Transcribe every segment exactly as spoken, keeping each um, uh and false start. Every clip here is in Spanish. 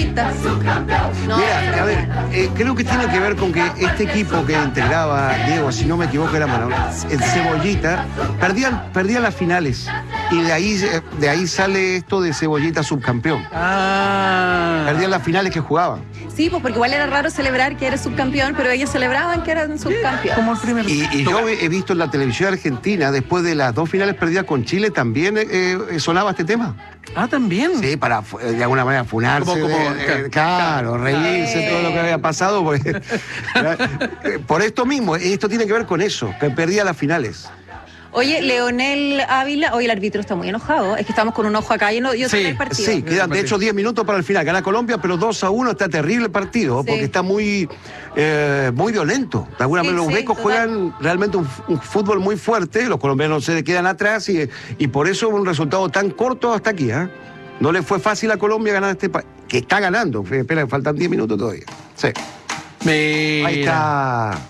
cebollita. No, Mira, a ver, eh, creo que tiene que ver con que este equipo que integraba Diego, si no me equivoco, era Manuel, el Cebollita, perdían, perdían las finales. Y de ahí, de ahí sale esto de Cebollita subcampeón. Ah. Perdían las finales que jugaban. Sí, pues porque igual era raro celebrar que eres subcampeón, pero ellos celebraban que eran subcampeón. Como el primer. Y, y yo he visto en la televisión argentina, después de las dos finales perdidas con Chile, también eh, eh, sonaba este tema. Ah, también. Sí, para eh, de alguna manera funarse, Como- como- de- eh, claro, reírse, Eh. todo lo que había pasado. Porque, eh, por esto mismo, esto tiene que ver con eso, que perdía las finales. Oye, Leonel Ávila, hoy el árbitro está muy enojado. Es que estamos con un ojo acá y, no, y otro Sí, en el partido. Sí, quedan de hecho diez minutos para el final. Gana Colombia, pero dos a uno está terrible el partido, Sí. porque está muy, eh, muy violento. De alguna Sí, manera los sí, becos total. juegan realmente un, un fútbol muy fuerte, los colombianos se quedan atrás y, y por eso un resultado tan corto hasta aquí. ¿eh? No le fue fácil a Colombia ganar este país, que está ganando. Espera, faltan diez minutos todavía. Sí. Mira. Ahí está.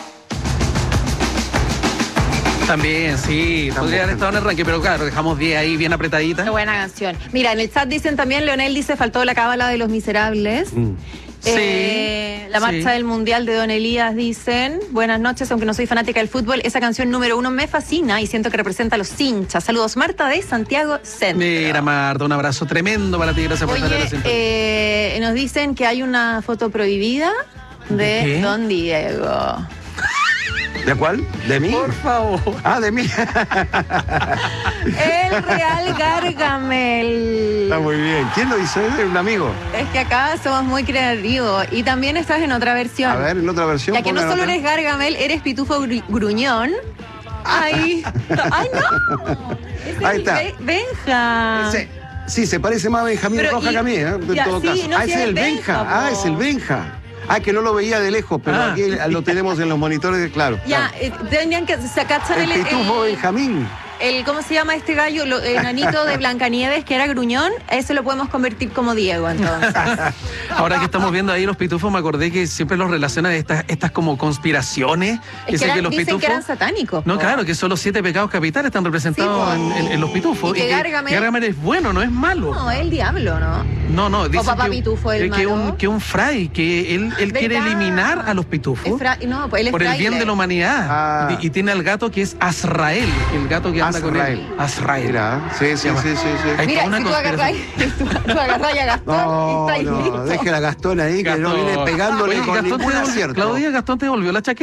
También, sí. Podría haber estado en el ranking, pero claro, dejamos diez ahí bien apretaditas. Qué buena canción. Mira, en el chat dicen también, Leonel dice, faltó la cábala de los miserables. Mm. Eh, Sí, la marcha sí. del Mundial de Don Elías dicen, buenas noches, aunque no soy fanática del fútbol, esa canción número uno me fascina y siento que representa a los hinchas. Saludos, Marta de Santiago Centro. Mira, Marta, un abrazo tremendo para ti. Gracias por estar en la Oye, sintonía. eh, nos dicen que hay una foto prohibida de ¿De qué? Don Diego. ¿De cuál? ¿De mí? Por favor. Ah, de mí. El Real Gargamel. Está muy bien. ¿Quién lo hizo? ¿Es un amigo? Es que acá somos muy creativos. Y también estás en otra versión. A ver, en otra versión. Ya que no pongan solo otra. eres Gargamel, eres Pitufo Gru- Gruñón. Ay, ay no. Ese Ahí es está. Be- Benja. Sí, sí, se parece más a Benjamín Pero Roja y- que a mí, ¿eh? En ya, todo sí, caso. no, ah, sí ese es es el Benja. Benja, Ah, po. es el Benja. Ah, que no lo veía de lejos, pero Ah. aquí lo tenemos en los monitores, claro. Ya, claro. eh, tendrían que sacar El el, pitufo el- Benjamín. el- ¿cómo se llama este gallo? Lo- el nanito de Blancanieves que era gruñón, a ese lo podemos convertir como Diego, entonces. Ahora que estamos viendo ahí los pitufos, me acordé que siempre los relacionan estas, estas como conspiraciones. Es que, dicen eran- que los dicen pitufos. que eran satánicos. No, po. claro, que son los siete pecados capitales están representados Sí, po. en, en- en los pitufos. Y que Gargamel- Gargamel es bueno, no es malo. No, es el diablo, ¿no? No, no, dicen Papá que, Pitufo, el que, que malo. un, que un fray, que él, él quiere ¿Verdad? eliminar a los pitufos Es fra- no, pues él es por el bien fraile. de la humanidad. Ah. Y, y tiene al gato que es Azrael, el gato que anda con él. Azrael. Azrael. Mira, sí, sí, sí, sí, sí. Ahí Mira, está una si tú agarráis, conspiración. tú, tú agarráis a Gastón, No, estáis no, listos. deje a Gastón ahí, que no Gastón. viene pegándole Oye, con Gastón ningún te devol- acierto. Claudia, Gastón te devolvió la chaqueta.